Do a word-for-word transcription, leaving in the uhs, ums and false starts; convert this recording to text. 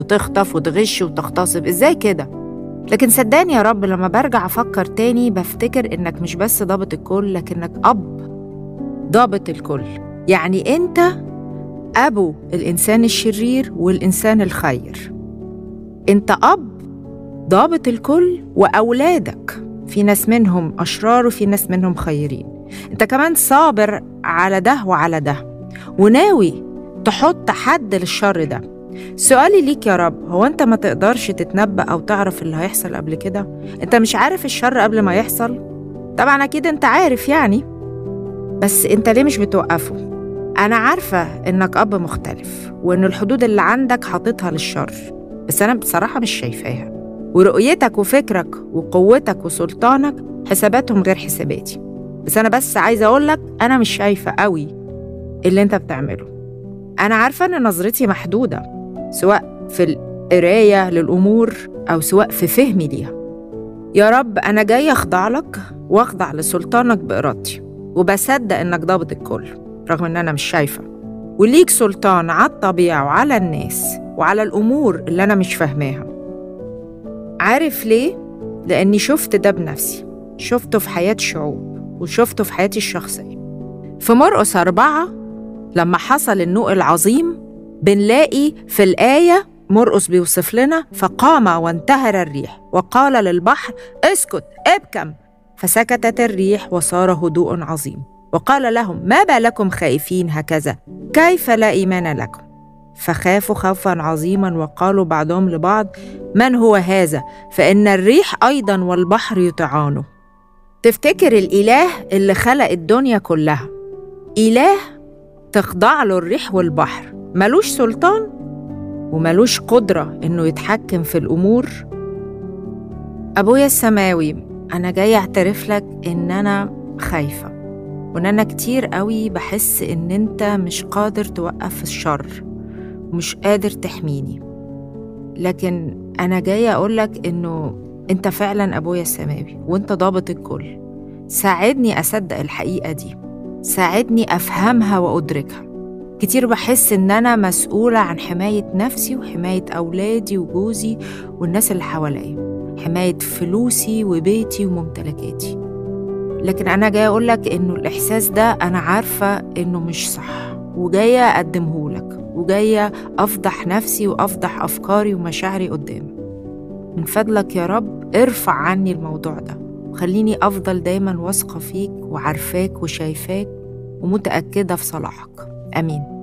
وتخطف وتغش وتغتصب، إزاي كده؟ لكن صدقني يا رب لما برجع أفكر تاني بفتكر إنك مش بس ضابط الكل، لكنك أب ضابط الكل. يعني أنت أبو الإنسان الشرير والإنسان الخير. أنت أب ضابط الكل، وأولادك في ناس منهم أشرار وفي ناس منهم خيرين. أنت كمان صابر على ده وعلى ده، وناوي تحط حد للشر ده. سؤالي ليك يا رب، هو أنت ما تقدرش تتنبأ أو تعرف اللي هيحصل قبل كده؟ أنت مش عارف الشر قبل ما يحصل؟ طبعا أكيد أنت عارف يعني، بس أنت ليه مش بتوقفه؟ أنا عارفة إنك أب مختلف، وإن الحدود اللي عندك حاططها للشر، بس أنا بصراحة مش شايفاها. ورؤيتك وفكرك وقوتك وسلطانك حساباتهم غير حساباتي، بس أنا بس عايزة أقولك أنا مش شايفة قوي اللي أنت بتعمله. أنا عارفة إن نظرتي محدودة، سواء في القراية للأمور أو سواء في فهمي ليها. يا رب أنا جاي أخضع لك وأخضع لسلطانك بإرادتي، وبصدق إنك ضابط الكل رغم إن أنا مش شايفة، وليك سلطان على الطبيعة وعلى الناس وعلى الأمور اللي أنا مش فاهماها. عارف ليه؟ لأني شفت ده بنفسي، شفته في حياة شعوب وشفته في حياتي الشخصية. في مرقس أربعة لما حصل النوء العظيم بنلاقي في الآية مرقس بيوصف لنا: فقام وانتهر الريح وقال للبحر اسكت ابكم، فسكتت الريح وصار هدوء عظيم، وقال لهم ما بالكم خائفين هكذا، كيف لا إيمان لكم؟ فخافوا خوفا عظيما وقالوا بعضهم لبعض من هو هذا، فإن الريح أيضا والبحر يطيعانه. تفتكر الإله اللي خلق الدنيا كلها إله تخضع له الريح والبحر ملوش سلطان وملوش قدرة إنه يتحكم في الأمور؟ أبويا السماوي، أنا جاي أعترف لك إن أنا خايفة، وإن أنا كتير قوي بحس إن أنت مش قادر توقف الشر ومش قادر تحميني. لكن أنا جاي أقولك إنه أنت فعلا أبويا السماوي وأنت ضابط الكل. ساعدني أصدق الحقيقة دي، ساعدني أفهمها وأدركها. كتير بحس إن أنا مسؤولة عن حماية نفسي وحماية أولادي وجوزي والناس اللي حواليا، حماية فلوسي وبيتي وممتلكاتي. لكن أنا جاية أقولك إنه الإحساس ده أنا عارفة إنه مش صح، وجاية أقدمهولك، وجاية أفضح نفسي وأفضح أفكاري ومشاعري قدامك. من فضلك يا رب ارفع عني الموضوع ده، وخليني أفضل دايما واثقة فيك وعارفاك وشايفاك ومتأكدة في صلاحك. آمين.